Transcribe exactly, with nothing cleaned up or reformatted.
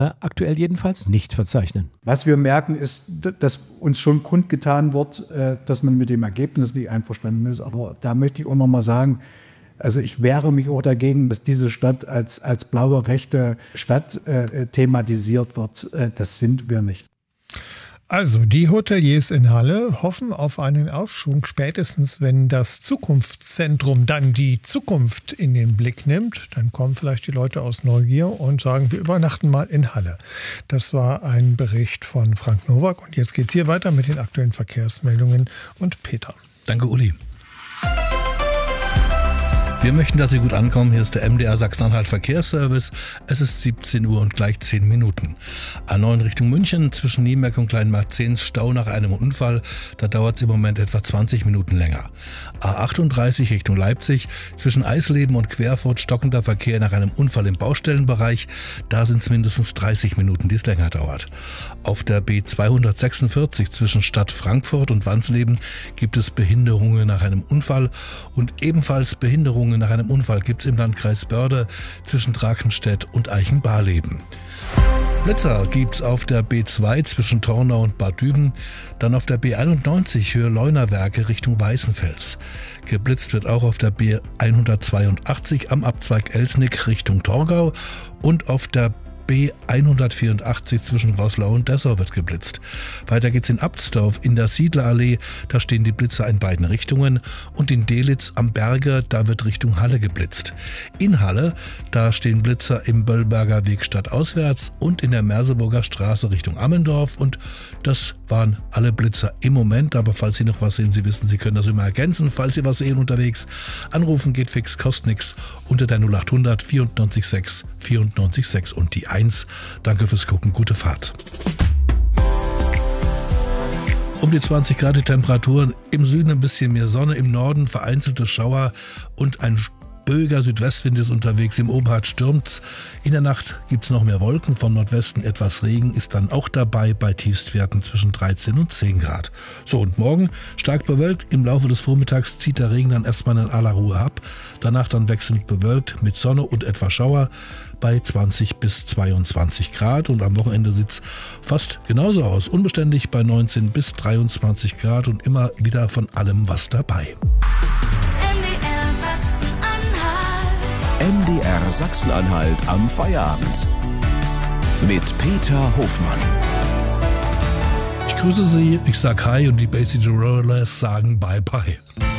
aktuell jedenfalls nicht verzeichnen. Was wir merken, ist, dass uns schon kundgetan wird, dass man mit dem Ergebnis nicht einverstanden ist. Aber da möchte ich auch noch mal sagen, also ich wehre mich auch dagegen, dass diese Stadt als, als blaue, rechte Stadt äh, thematisiert wird. Äh, das sind wir nicht. Also die Hoteliers in Halle hoffen auf einen Aufschwung, spätestens wenn das Zukunftszentrum dann die Zukunft in den Blick nimmt. Dann kommen vielleicht die Leute aus Neugier und sagen, wir übernachten mal in Halle. Das war ein Bericht von Frank Nowak und jetzt geht's hier weiter mit den aktuellen Verkehrsmeldungen und Peter. Danke, Uli. Wir möchten, dass Sie gut ankommen. Hier ist der M D R Sachsen-Anhalt Verkehrsservice. Es ist siebzehn Uhr und gleich zehn Minuten. A neun Richtung München, zwischen Nienberg und Kleinmarktshehns Stau nach einem Unfall. Da dauert es im Moment etwa zwanzig Minuten länger. A achtunddreißig Richtung Leipzig, zwischen Eisleben und Querfurt stockender Verkehr nach einem Unfall im Baustellenbereich. Da sind es mindestens dreißig Minuten, die es länger dauert. Auf der B zweihundertsechsundvierzig zwischen Stadt Frankfurt und Wansleben gibt es Behinderungen nach einem Unfall und ebenfalls Behinderungen nach einem Unfall gibt es im Landkreis Börde zwischen Drachenstedt und Eichenbarleben. Blitzer gibt's auf der B zwei zwischen Tornau und Bad Düben, dann auf der B einundneunzig Höhe Leunawerke Richtung Weißenfels. Geblitzt wird auch auf der B hundertzweiundachtzig am Abzweig Elsnick Richtung Torgau und auf der B hundertvierundachtzig zwischen Roßlau und Dessau wird geblitzt. Weiter geht's in Absdorf in der Siedlerallee, da stehen die Blitzer in beiden Richtungen und in Delitzsch am Berge, da wird Richtung Halle geblitzt. In Halle, da stehen Blitzer im Böllberger Weg stadtauswärts und in der Merseburger Straße Richtung Ammendorf und das waren alle Blitzer im Moment, aber falls Sie noch was sehen, Sie wissen, Sie können das immer ergänzen, falls Sie was sehen unterwegs. Anrufen geht fix, kostet nix unter der null achthundert vierundneunzig sechs vierundneunzig sechs und die eins. Danke fürs Gucken, gute Fahrt. Um die zwanzig Grad die Temperaturen, im Süden ein bisschen mehr Sonne, im Norden vereinzelte Schauer und ein böiger Südwestwind ist unterwegs, im Oberhardt stürmt's. In der Nacht gibt's noch mehr Wolken, von Nordwesten etwas Regen ist dann auch dabei bei Tiefstwerten zwischen dreizehn und zehn Grad. So, und morgen stark bewölkt, im Laufe des Vormittags zieht der Regen dann erstmal in aller Ruhe ab, danach dann wechselnd bewölkt mit Sonne und etwas Schauer bei zwanzig bis zweiundzwanzig Grad und am Wochenende sieht's fast genauso aus, unbeständig bei neunzehn bis dreiundzwanzig Grad und immer wieder von allem was dabei. M D R Sachsen-Anhalt am Feierabend mit Peter Hofmann. Ich grüße Sie, ich sag Hi und die Bay City Rollers sagen Bye Bye.